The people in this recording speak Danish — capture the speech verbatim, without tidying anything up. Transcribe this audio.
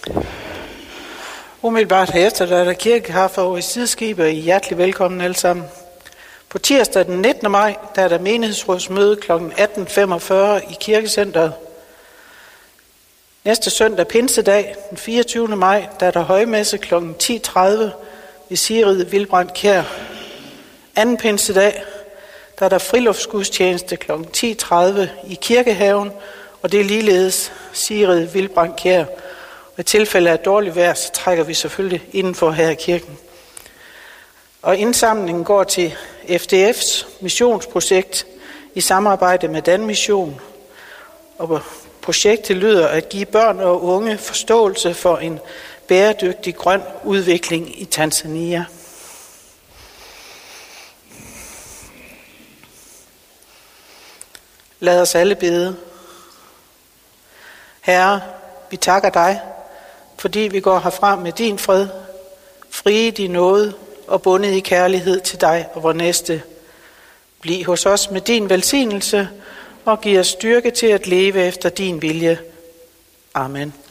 Umiddelbart herefter, der er der kirkekaffe over i sideskibet, og I er hjertelig velkommen alle sammen. På tirsdag den nittende maj, der er der menighedsrådsmøde kl. atten femogfyrre i kirkecenteret. Næste søndag pinsedag, den fireogtyvende maj, der er der højmesse kl. ti tredive ved Sigrid Vilbrandt-Kjær. Anden pinsedag, der er der friluftsgudstjeneste kl. ti tredive i Kirkehaven, og det er ligeledes Sigrid Vilbrandt-Kjær. Og i tilfælde af dårligt vejr, så trækker vi selvfølgelig indenfor her i kirken. Og indsamlingen går til F D F's missionsprojekt i samarbejde med Danmission. Og projektet lyder at give børn og unge forståelse for en bæredygtig grøn udvikling i Tanzania. Lad os alle bede. Herre, vi takker dig, fordi vi går herfra med din fred, frie din nåde og bundet i kærlighed til dig og vor næste. Bliv hos os med din velsignelse og giv os styrke til at leve efter din vilje. Amen.